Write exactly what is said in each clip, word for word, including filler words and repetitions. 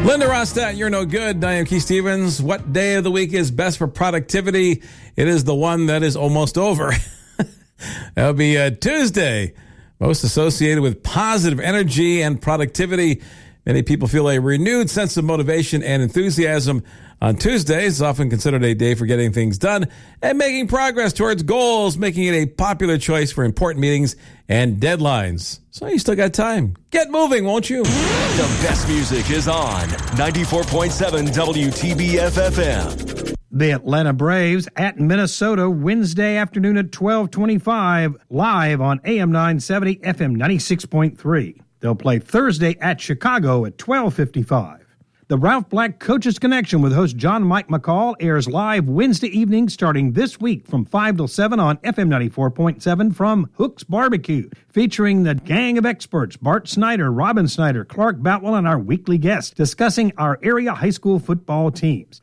Linda Ronstadt, you're no good. I am Keith Stevens. What day of the week is best for productivity? It is the one that is almost over. That would be uh, Tuesday, most associated with positive energy and productivity. Many people feel a renewed sense of motivation and enthusiasm on Tuesdays. It's often considered a day for getting things done and making progress towards goals, making it a popular choice for important meetings and deadlines. So you still got time. Get moving, won't you? The best music is on ninety-four point seven W T B F F M. The Atlanta Braves at Minnesota Wednesday afternoon at twelve twenty-five, live on A M nine seventy, F M ninety-six point three. They'll play Thursday at Chicago at twelve fifty-five. The Ralph Black Coaches Connection with host John Mike McCall airs live Wednesday evening starting this week from five till seven on F M ninety-four point seven from Hook's Barbecue, featuring the gang of experts, Bart Snyder, Robin Snyder, Clark Boutwell, and our weekly guests discussing our area high school football teams.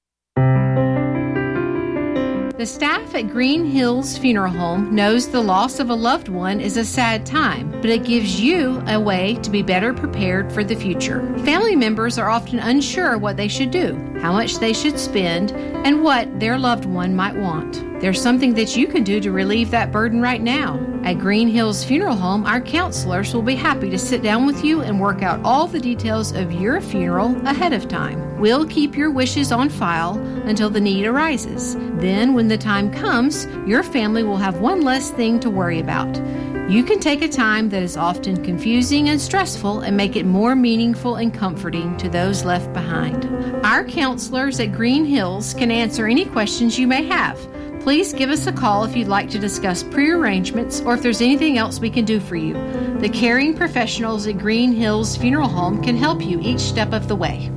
The staff at Green Hills Funeral Home knows the loss of a loved one is a sad time, but it gives you a way to be better prepared for the future. Family members are often unsure what they should do, how much they should spend, and what their loved one might want. There's something that you can do to relieve that burden right now. At Green Hills Funeral Home, our counselors will be happy to sit down with you and work out all the details of your funeral ahead of time. We'll keep your wishes on file until the need arises. Then, when the time comes, your family will have one less thing to worry about. You can take a time that is often confusing and stressful and make it more meaningful and comforting to those left behind. Our counselors at Green Hills can answer any questions you may have. Please give us a call if you'd like to discuss pre-arrangements or if there's anything else we can do for you. The caring professionals at Green Hills Funeral Home can help you each step of the way.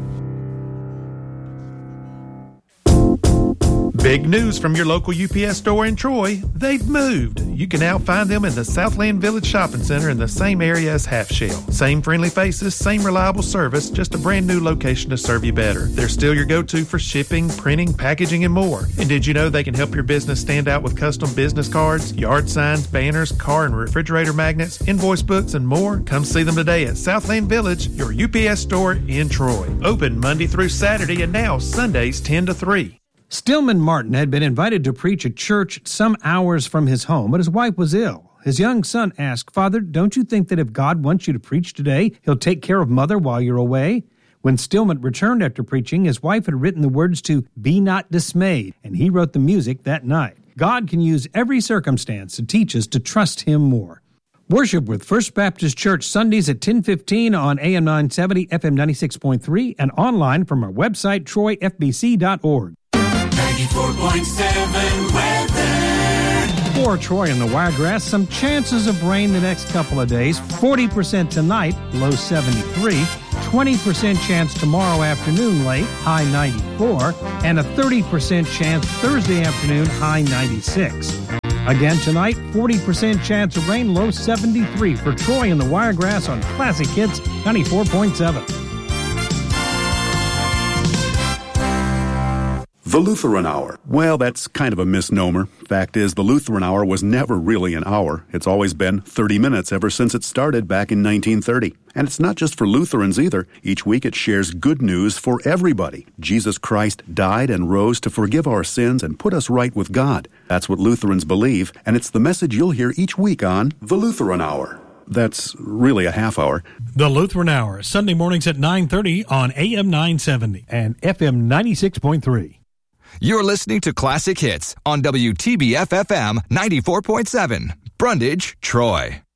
Big news from your local U P S store in Troy. They've moved. You can now find them in the Southland Village Shopping Center in the same area as Half Shell. Same friendly faces, same reliable service, just a brand new location to serve you better. They're still your go-to for shipping, printing, packaging, and more. And did you know they can help your business stand out with custom business cards, yard signs, banners, car and refrigerator magnets, invoice books, and more? Come see them today at Southland Village, your U P S store in Troy. Open Monday through Saturday and now Sundays ten to three. Stillman Martin had been invited to preach at church some hours from his home, but his wife was ill. His young son asked, "Father, don't you think that if God wants you to preach today, he'll take care of Mother while you're away?" When Stillman returned after preaching, his wife had written the words to "Be Not Dismayed," and he wrote the music that night. God can use every circumstance to teach us to trust him more. Worship with First Baptist Church Sundays at ten fifteen on A M nine seventy, F M ninety-six point three, and online from our website, troy f b c dot org. ninety-four point seven weather. For Troy and the Wiregrass, some chances of rain the next couple of days. forty percent tonight, low seventy-three. twenty percent chance tomorrow afternoon late, high ninety-four. And a thirty percent chance Thursday afternoon, high ninety-six. Again tonight, forty percent chance of rain, low seventy-three. For Troy and the Wiregrass on Classic Hits ninety-four point seven. The Lutheran Hour. Well, that's kind of a misnomer. Fact is, the Lutheran Hour was never really an hour. It's always been thirty minutes ever since it started back in nineteen thirty. And it's not just for Lutherans either. Each week it shares good news for everybody. Jesus Christ died and rose to forgive our sins and put us right with God. That's what Lutherans believe, and it's the message you'll hear each week on The Lutheran Hour. That's really a half hour. The Lutheran Hour, Sunday mornings at nine thirty on A M nine seventy and F M ninety-six point three. You're listening to Classic Hits on W T B F F M ninety-four point seven, Brundage, Troy.